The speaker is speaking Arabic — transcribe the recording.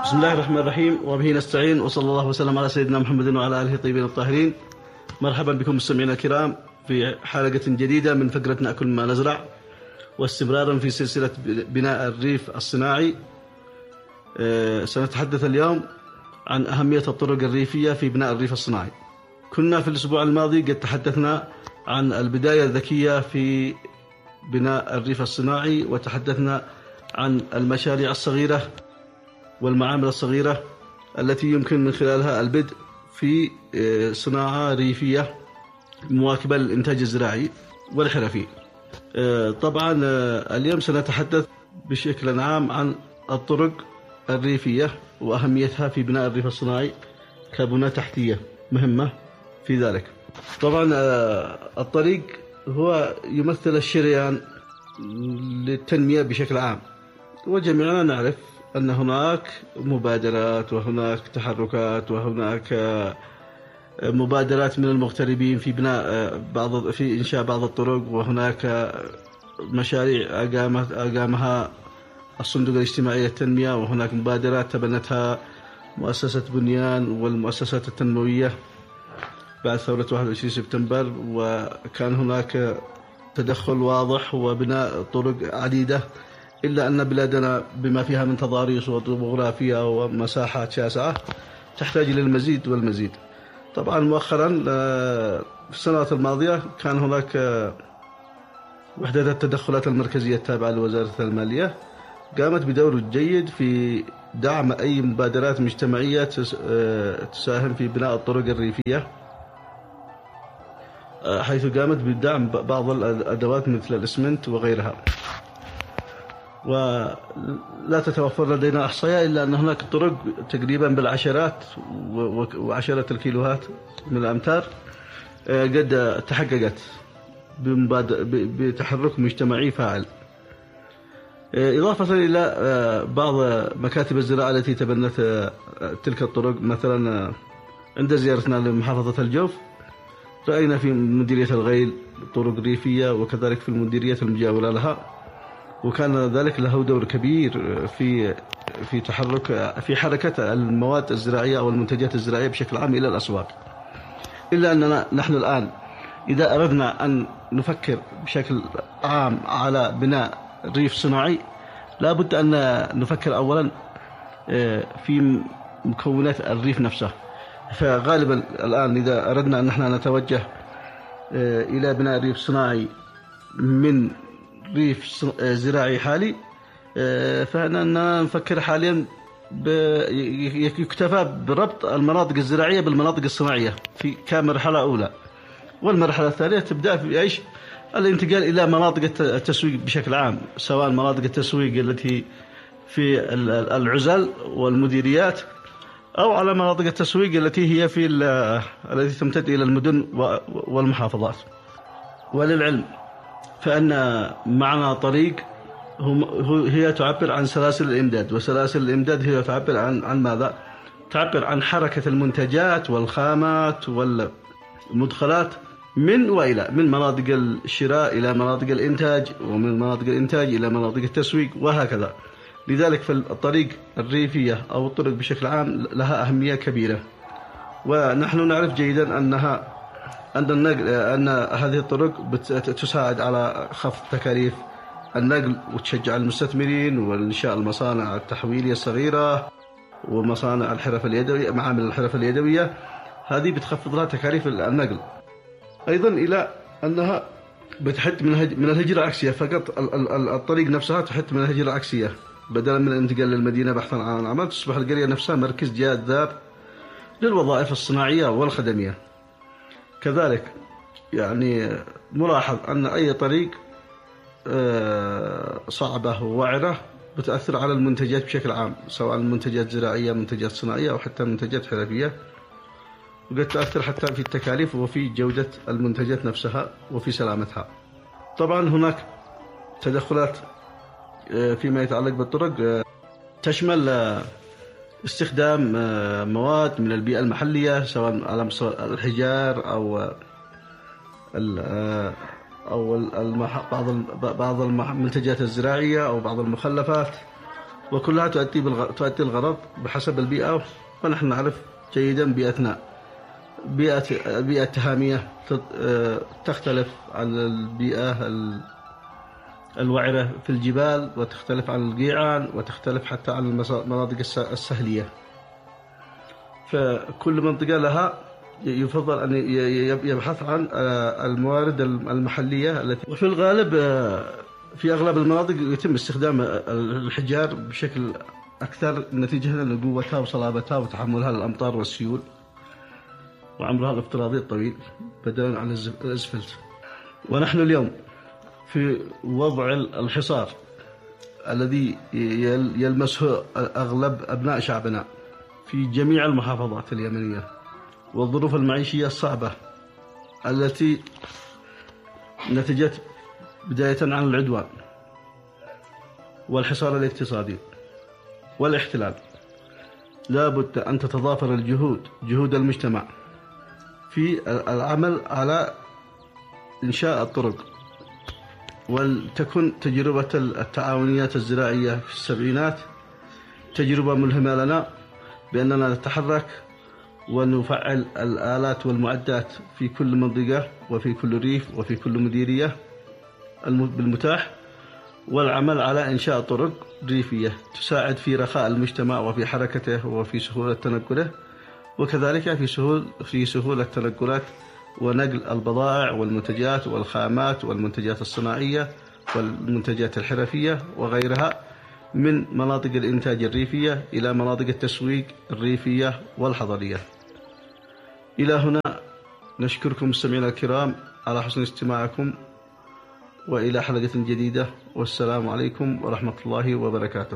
بسم الله الرحمن الرحيم، وبه نستعين، وصلى الله وسلم على سيدنا محمد وعلى آله الطيبين الطاهرين. مرحبا بكم مستمعينا الكرام في حلقة جديدة من فقرة نأكل ما نزرع، واستمرارا في سلسلة بناء الريف الصناعي. سنتحدث اليوم عن أهمية الطرق الريفية في بناء الريف الصناعي. كنا في الأسبوع الماضي قد تحدثنا عن البداية الذكية في بناء الريف الصناعي، وتحدثنا عن المشاريع الصغيرة والمعامل الصغيرة التي يمكن من خلالها البدء في صناعة ريفية مواكبة للإنتاج الزراعي والحرفي. طبعا اليوم سنتحدث بشكل عام عن الطرق الريفية وأهميتها في بناء الريف الصناعي كبنى تحتية مهمة في ذلك. طبعا الطريق هو يمثل الشريان للتنمية بشكل عام، وجميعنا نعرف أن هناك مبادرات وهناك تحركات وهناك مبادرات من المغتربين في بناء في إنشاء بعض الطرق، وهناك مشاريع أقامها الصندوق الاجتماعي للتنمية، وهناك مبادرات تبنتها مؤسسة بنيان والمؤسسات التنموية بعد ثورة 21 سبتمبر، وكان هناك تدخل واضح وبناء طرق عديدة، إلا أن بلادنا بما فيها من تضاريس وجغرافيا ومساحات شاسعة تحتاج إلى المزيد والمزيد. طبعا مؤخرا في السنوات الماضية كان هناك وحدة التدخلات المركزية التابعة لوزارة المالية قامت بدور جيد في دعم أي مبادرات مجتمعية تساهم في بناء الطرق الريفية، حيث قامت بدعم بعض الأدوات مثل الإسمنت وغيرها. ولا تتوفر لدينا إحصائيات إلا أن هناك طرق تقريبا بالعشرات وعشرات الكيلوات من الأمتار قد تحققت بتحرك مجتمعي فاعل، إضافة إلى بعض مكاتب الزراعة التي تبنت تلك الطرق. مثلا عند زيارتنا لمحافظة الجوف رأينا في مديرية الغيل طرق ريفية، وكذلك في المديريات المجاورة لها، وكان ذلك له دور كبير في تحرك في حركة المواد الزراعية أو المنتجات الزراعية بشكل عام إلى الأسواق. إلا أننا نحن الآن إذا أردنا أن نفكر بشكل عام على بناء ريف صناعي لا بد أن نفكر أولا في مكونات الريف نفسه. فغالبا الآن إذا أردنا أن نحن نتوجه إلى بناء ريف صناعي من ريف زراعي حالي، فإننا نفكر حاليا يكتفى بربط المناطق الزراعية بالمناطق الصناعية في كمرحلة أولى، والمرحلة الثانية تبدأ في إيش؟ الانتقال إلى مناطق التسويق بشكل عام، سواء مناطق التسويق التي في العزل والمديريات، أو على مناطق التسويق التي هي التي تمتد إلى المدن والمحافظات. وللعلم فأن معنى طريق هي تعبر عن سلاسل الإمداد، وسلاسل الإمداد هي تعبر عن ماذا؟ تعبر عن حركة المنتجات والخامات والمدخلات من وإلى، من مناطق الشراء إلى مناطق الإنتاج، ومن مناطق الإنتاج إلى مناطق التسويق، وهكذا. لذلك فالطريق الريفية أو الطرق بشكل عام لها أهمية كبيرة، ونحن نعرف جيدا أن هذه الطرق تساعد على خفض تكاليف النقل، وتشجع المستثمرين وإنشاء المصانع التحويلية الصغيرة ومصانع الحرف اليدوية، معامل الحرف اليدوية، هذه بتخفض لها تكاليف النقل. أيضا إلى أنها بتحد من الهجرة العكسية، فقط الطريق نفسها تحد من الهجرة العكسية، بدلا من الانتقال للمدينة بحثا عن عمل تصبح القرية نفسها مركز جاذب للوظائف الصناعية والخدمية. كذلك يعني ملاحظ أن أي طريق صعبة ووعرة بتأثر على المنتجات بشكل عام، سواء منتجات زراعية، منتجات صناعية، أو حتى منتجات حرفية، وقد تأثر حتى في التكاليف وفي جودة المنتجات نفسها وفي سلامتها. طبعا هناك تدخلات فيما يتعلق بالطرق تشمل استخدام مواد من البيئة المحلية، سواء على مستوى الحجار أو بعض المنتجات الزراعية أو بعض المخلفات، وكلها تؤدي الغرض بحسب البيئة. ونحن نعرف جيدا بيئتنا، البيئة التهامية تختلف عن البيئة الوعرة في الجبال، وتختلف عن القيعان، وتختلف حتى عن المناطق السهلية. فكل منطقة لها يفضل أن يبحث عن الموارد المحلية التي، وفي الغالب في أغلب المناطق يتم استخدام الحجار بشكل أكثر نتيجة لقوتها وصلابتها وتحملها للأمطار والسيول وعمرها الافتراضي الطويل بدلا عن الأسفلت. ونحن اليوم في وضع الحصار الذي يلمسه أغلب أبناء شعبنا في جميع المحافظات اليمنية، والظروف المعيشية الصعبة التي نتجت بداية عن العدوان والحصار الاقتصادي والاحتلال. لا بد أن تتضافر جهود المجتمع في العمل على إنشاء الطرق، ولتكن تجربة التعاونيات الزراعية في السبعينات تجربة ملهمة لنا، بأننا نتحرك ونفعل الآلات والمعدات في كل منطقة وفي كل ريف وفي كل مديرية بالمتاح، والعمل على إنشاء طرق ريفية تساعد في رخاء المجتمع وفي حركته وفي سهولة تنقله، وكذلك في سهولة تنقلات ونقل البضائع والمنتجات والخامات والمنتجات الصناعية والمنتجات الحرفية وغيرها من مناطق الإنتاج الريفية إلى مناطق التسويق الريفية والحضرية. إلى هنا نشكركم مستمعينا الكرام على حسن استماعكم، وإلى حلقة جديدة، والسلام عليكم ورحمة الله وبركاته.